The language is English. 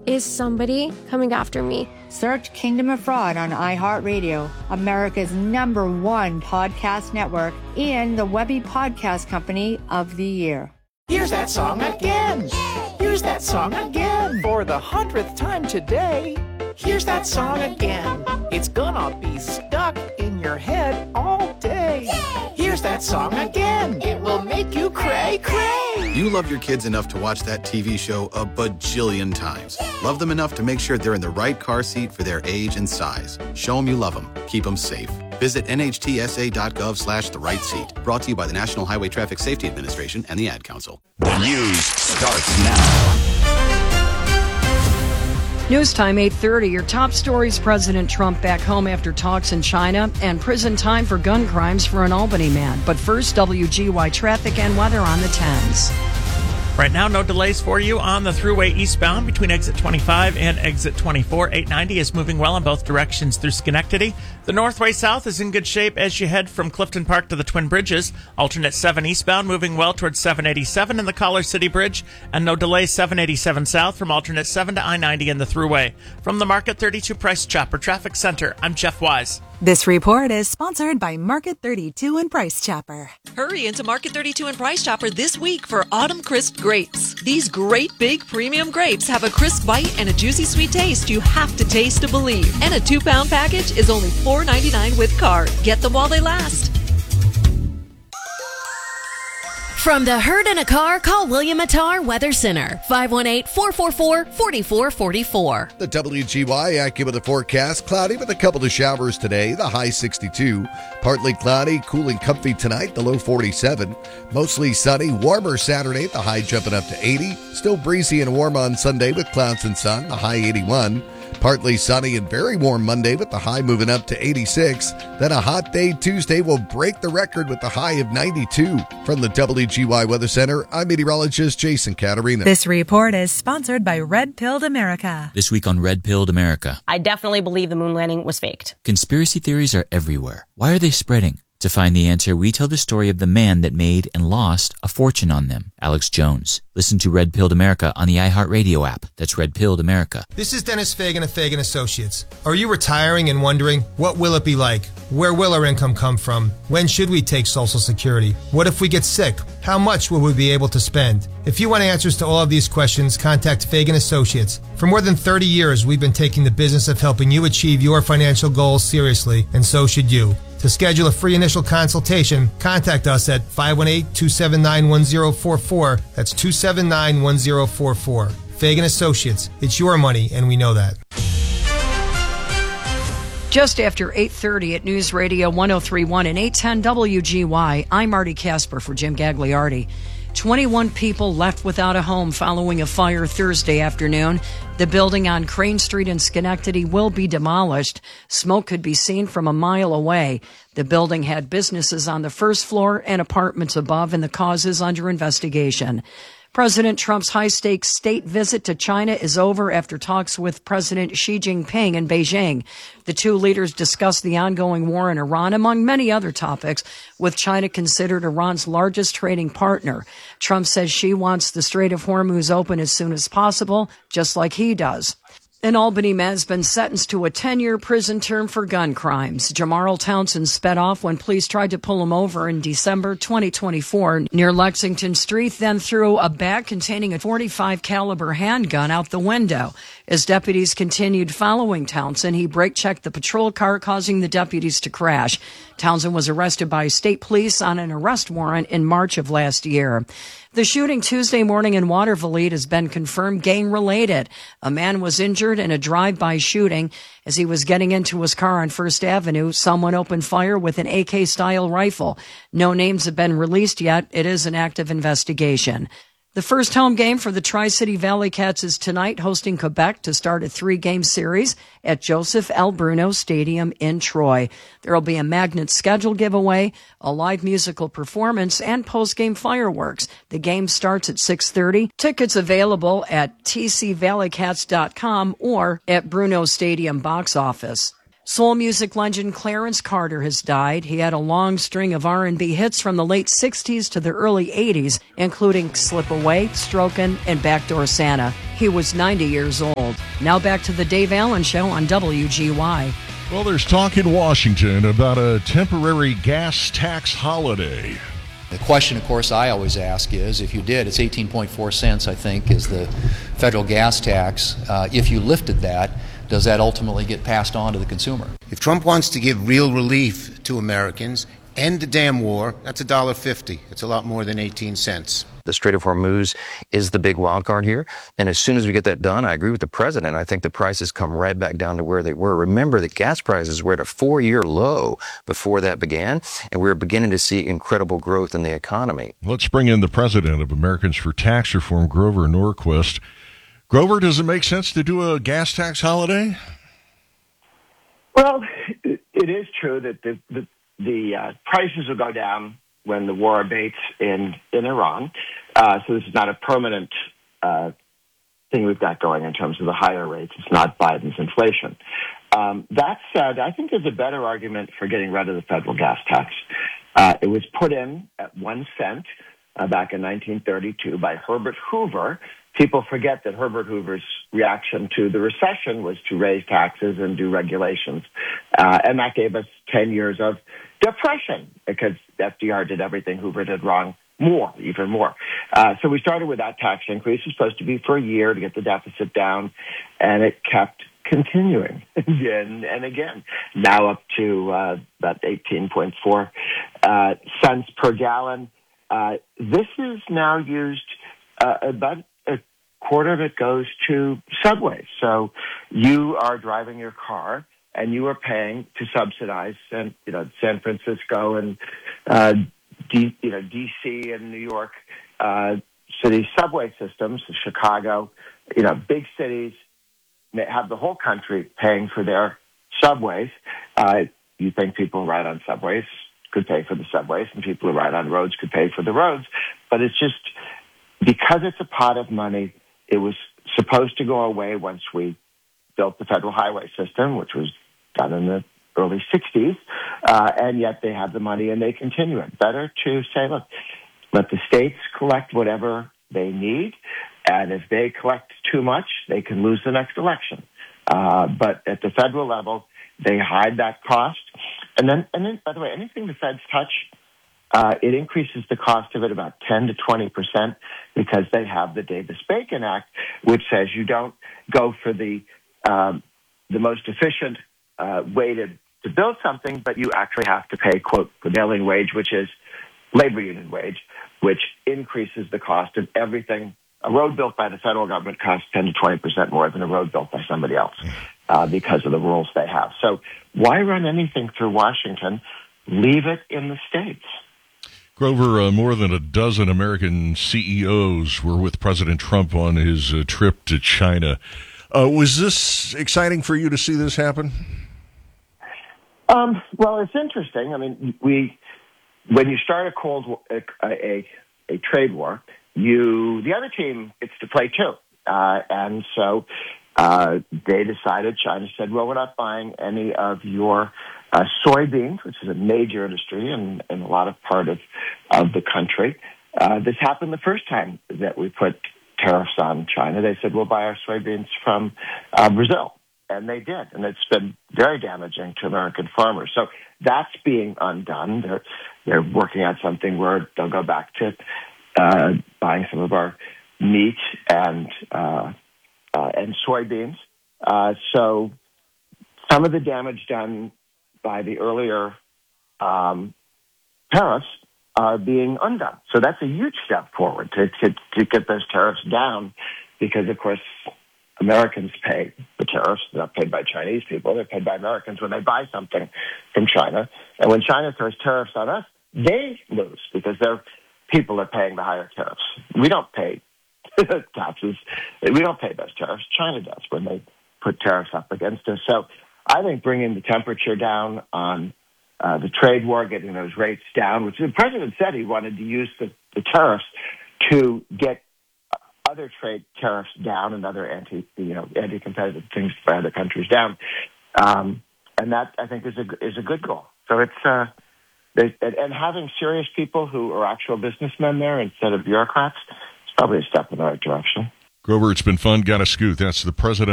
Is somebody coming after me? Search Kingdom of Fraud on iHeartRadio, America's #1 podcast network, and the Webby Podcast Company of the Year. Here's that song again. Here's that song again. For the 100th time today. Here's that song again. It's gonna be stuck in your head all day. Here's that song again. It will make you cray, cray. You love your kids enough to watch that TV show a bajillion times. Love them enough to make sure they're in the right car seat for their age and size. Show them you love them. Keep them safe. Visit nhtsa.gov/the right seat. Brought to you by the National Highway Traffic Safety Administration and the Ad Council. The news starts now. News time, 8:30. Your top stories: President Trump back home after talks in China, and prison time for gun crimes for an Albany man. But first, WGY traffic and weather on the 10s. Right now, no delays for you on the Thruway eastbound between exit 25 and exit 24. 890 is moving well in both directions through Schenectady. The Northway South is in good shape as you head from Clifton Park to the Twin Bridges. Alternate 7 eastbound moving well towards 787 in the Collar City Bridge. And no delays 787 south from alternate 7 to I-90 in the Thruway. From the Market 32 Price Chopper Traffic Center, I'm Jeff Wise. This report is sponsored by Market 32 and Price Chopper. Hurry into Market 32 and Price Chopper this week for Autumn Crisp grapes. These great big premium grapes have a crisp bite and a juicy sweet taste you have to taste to believe. And a 2-pound package is only $4.99 with card. Get them while they last. From the herd in a car, call William Attar Weather Center, 518-444-4444. The WGY AccuWeather forecast: cloudy with a couple of showers today, the high 62. Partly cloudy, cool and comfy tonight, the low 47. Mostly sunny, warmer Saturday, the high jumping up to 80. Still breezy and warm on Sunday with clouds and sun, the high 81. Partly sunny and very warm Monday with the high moving up to 86. Then a hot day Tuesday will break the record with the high of 92. From the WGY Weather Center, I'm meteorologist Jason Caterina. This report is sponsored by Red Pilled America. This week on Red Pilled America. I definitely believe the moon landing was faked. Conspiracy theories are everywhere. Why are they spreading? To find the answer, we tell the story of the man that made and lost a fortune on them, Alex Jones. Listen to Red Pilled America on the iHeartRadio app. That's Red Pilled America. This is Dennis Fagan of Fagan Associates. Are you retiring and wondering, what will it be like? Where will our income come from? When should we take Social Security? What if we get sick? How much will we be able to spend? If you want answers to all of these questions, contact Fagan Associates. For more than 30 years, we've been taking the business of helping you achieve your financial goals seriously, and so should you. To schedule a free initial consultation, contact us at 518-279-1044. That's 279-1044. Fagan Associates. It's your money, and we know that. Just after 8:30 at News Radio 103.1 and 810 WGY, I'm Marty Casper for Jim Gagliardi. 21 people left without a home following a fire Thursday afternoon. The building on Crane Street in Schenectady will be demolished. Smoke could be seen from a mile away. The building had businesses on the first floor and apartments above, and the cause is under investigation. President Trump's high-stakes state visit to China is over after talks with President Xi Jinping in Beijing. The two leaders discussed the ongoing war in Iran, among many other topics, with China considered Iran's largest trading partner. Trump says Xi wants the Strait of Hormuz open as soon as possible, just like he does. An Albany man has been sentenced to a 10-year prison term for gun crimes. Jamarl Townsend sped off when police tried to pull him over in December 2024 near Lexington Street, then threw a bag containing a .45 caliber handgun out the window. As deputies continued following Townsend, he brake-checked the patrol car, causing the deputies to crash. Townsend was arrested by state police on an arrest warrant in March of last year. The shooting Tuesday morning in Watervliet has been confirmed gang-related. A man was injured in a drive-by shooting. As he was getting into his car on First Avenue, someone opened fire with an AK-style rifle. No names have been released yet. It is an active investigation. The first home game for the Tri-City Valley Cats is tonight, hosting Quebec to start a 3-game series at Joseph L. Bruno Stadium in Troy. There will be a magnet schedule giveaway, a live musical performance, and post-game fireworks. The game starts at 6:30. Tickets available at tcvalleycats.com or at Bruno Stadium box office. Soul music legend Clarence Carter has died. He had a long string of R&B hits from the late 60s to the early 80s, including Slip Away, Strokin', and Backdoor Santa. He was 90 years old. Now back to the Dave Allen Show on WGY. Well, there's talk in Washington about a temporary gas tax holiday. The question, of course, I always ask is, if you did, it's 18.4 cents, I think, is the federal gas tax. If you lifted that, does that ultimately get passed on to the consumer? If Trump wants to give real relief to Americans, end the damn war, that's $1.50. It's a lot more than 18 cents. The Strait of Hormuz is the big wild card here. And as soon as we get that done, I agree with the president. I think the prices come right back down to where they were. Remember that gas prices were at a 4-year low before that began, and we're beginning to see incredible growth in the economy. Let's bring in the president of Americans for Tax Reform, Grover Norquist. Grover, does it make sense to do a gas tax holiday? Well, it is true that the prices will go down when the war abates in Iran. So this is not a permanent thing we've got going in terms of the higher rates. It's not Biden's inflation. That said, I think there's a better argument for getting rid of the federal gas tax. It was put in at 1 cent back in 1932 by Herbert Hoover. People forget that Herbert Hoover's reaction to the recession was to raise taxes and do regulations. And that gave us 10 years of depression because FDR did everything Hoover did wrong even more. So we started with that tax increase. It was supposed to be for a year to get the deficit down, and it kept continuing again and again, now up to about 18.4 cents per gallon. This is now used about a quarter of it goes to subways. So you are driving your car and you are paying to subsidize San Francisco and DC and New York city subway systems, Chicago, big cities have the whole country paying for their subways. You think people who ride on subways could pay for the subways, and people who ride on roads could pay for the roads. But it's just because it's a pot of money, it was supposed to go away once we built the federal highway system, which was done in the early 60s, and yet they have the money and they continue it. Better to say, look, let the states collect whatever they need, and if they collect too much, they can lose the next election. But at the federal level, they hide that cost. And then, by the way, anything the feds touch, it increases the cost of it about 10 to 20% because they have the Davis-Bacon Act, which says you don't go for the most efficient way to build something, but you actually have to pay, quote, prevailing wage, which is labor union wage, which increases the cost of everything. A road built by the federal government costs 10 to 20% more than a road built by somebody else because of the rules they have. So why run anything through Washington? Leave it in the states. Grover, more than a dozen American CEOs were with President Trump on his trip to China. Was this exciting for you to see this happen? Well, it's interesting. I mean, when you start a trade war, the other team gets to play too. And so they decided, China said, well, we're not buying any of your soybeans, which is a major industry in a lot of part of the country. This happened the first time that we put tariffs on China. They said, we'll buy our soybeans from Brazil. And they did. And it's been very damaging to American farmers. So that's being undone. They're working on something where they'll go back to buying some of our meat and soybeans. So some of the damage done by the earlier tariffs are being undone. So that's a huge step forward to get those tariffs down because, of course, Americans pay the tariffs. They're not paid by Chinese people. They're paid by Americans when they buy something from China. And when China throws tariffs on us, they lose because their people are paying the higher tariffs. We don't pay taxes. We don't pay those tariffs. China does when they put tariffs up against us. So I think bringing the temperature down on the trade war, getting those rates down, which the president said he wanted to use the tariffs to get other trade tariffs down and other anti-competitive things for other countries down. and that I think is a good goal. So it's and having serious people who are actual businessmen there instead of bureaucrats, it's probably a step in the right direction. Grover, it's been fun. Got to scoot. That's the president